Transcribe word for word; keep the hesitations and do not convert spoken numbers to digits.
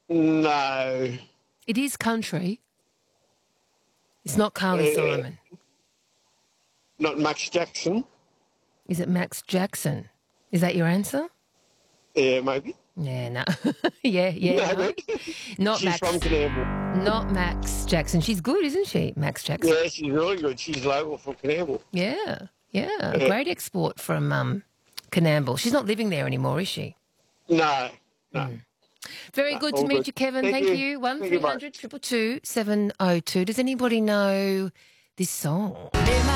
No. It is country. It's not Carly Uh, Simon. Not Max Jackson. Is it Max Jackson? Is that your answer? Yeah, maybe. Yeah, no. yeah, yeah, No, no. Not she's Max. from Canberra. Not Max Jackson. She's good, isn't she, Max Jackson? Yeah, she's really good. She's local from Canberra. Yeah, yeah. Yeah. Great export from um, Canamble. She's not living there anymore, is she? No, no. Mm. Very no good to all meet good. you, Kevin. Thank, Thank you. you. One Thank three you, bye. hundred two two two seven oh two. Does anybody know this song?